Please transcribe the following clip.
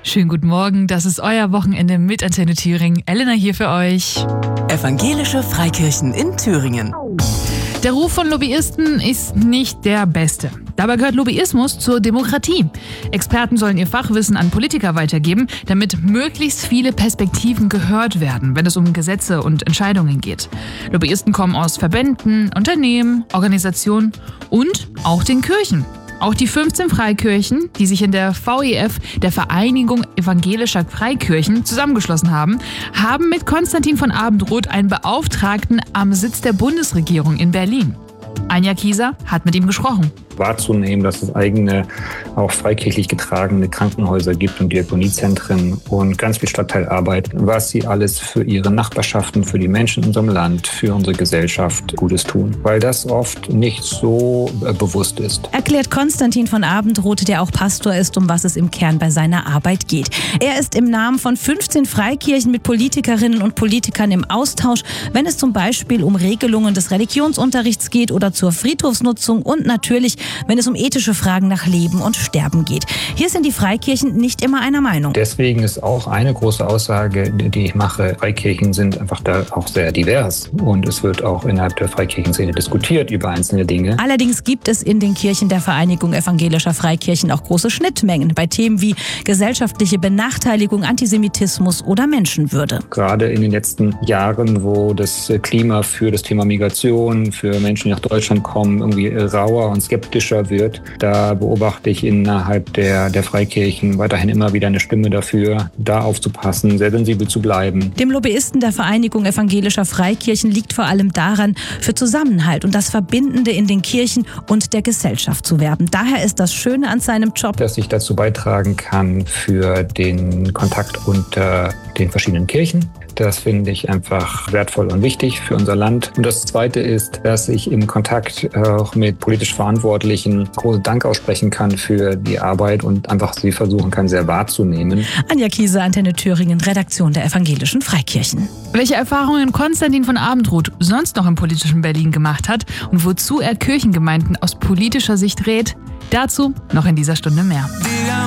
Schönen guten Morgen, das ist euer Wochenende mit Antenne Thüringen. Elena hier für euch. Evangelische Freikirchen in Thüringen. Der Ruf von Lobbyisten ist nicht der beste. Dabei gehört Lobbyismus zur Demokratie. Experten sollen ihr Fachwissen an Politiker weitergeben, damit möglichst viele Perspektiven gehört werden, wenn es um Gesetze und Entscheidungen geht. Lobbyisten kommen aus Verbänden, Unternehmen, Organisationen und auch den Kirchen. Auch die 15 Freikirchen, die sich in der VEF, der Vereinigung evangelischer Freikirchen, zusammengeschlossen haben, haben mit Konstantin von Abendroth einen Beauftragten am Sitz der Bundesregierung in Berlin. Anja Kieser hat mit ihm gesprochen. Wahrzunehmen, dass es eigene, auch freikirchlich getragene Krankenhäuser gibt und Diakoniezentren und ganz viel Stadtteilarbeit, was sie alles für ihre Nachbarschaften, für die Menschen in unserem Land, für unsere Gesellschaft Gutes tun, weil das oft nicht so bewusst ist. Erklärt Konstantin von Abendroth, der auch Pastor ist, um was es im Kern bei seiner Arbeit geht. Er ist im Namen von 15 Freikirchen mit Politikerinnen und Politikern im Austausch, wenn es zum Beispiel um Regelungen des Religionsunterrichts geht oder zur Friedhofsnutzung und natürlich, wenn es um ethische Fragen nach Leben und Sterben geht. Hier sind die Freikirchen nicht immer einer Meinung. Deswegen ist auch eine große Aussage, die ich mache, Freikirchen sind einfach da auch sehr divers und es wird auch innerhalb der Freikirchenszene diskutiert über einzelne Dinge. Allerdings gibt es in den Kirchen der Vereinigung evangelischer Freikirchen auch große Schnittmengen bei Themen wie gesellschaftliche Benachteiligung, Antisemitismus oder Menschenwürde. Gerade in den letzten Jahren, wo das Klima für das Thema Migration, für Menschen, die nach Deutschland kommen, irgendwie rauer und skeptischer wird, da beobachte ich innerhalb der Freikirchen weiterhin immer wieder eine Stimme dafür, da aufzupassen, sehr sensibel zu bleiben. Dem Lobbyisten der Vereinigung evangelischer Freikirchen liegt vor allem daran, für Zusammenhalt und das Verbindende in den Kirchen und der Gesellschaft zu werben. Daher ist das Schöne an seinem Job, dass ich dazu beitragen kann für den Kontakt unter den verschiedenen Kirchen. Das finde ich einfach wertvoll und wichtig für unser Land. Und das Zweite ist, dass ich im Kontakt auch mit politisch Verantwortlichen großen Dank aussprechen kann für die Arbeit und einfach sie versuchen kann, sehr wahrzunehmen. Anja Kieser, Antenne Thüringen, Redaktion der evangelischen Freikirchen. Welche Erfahrungen Konstantin von Abendroth sonst noch im politischen Berlin gemacht hat und wozu er Kirchengemeinden aus politischer Sicht rät, dazu noch in dieser Stunde mehr.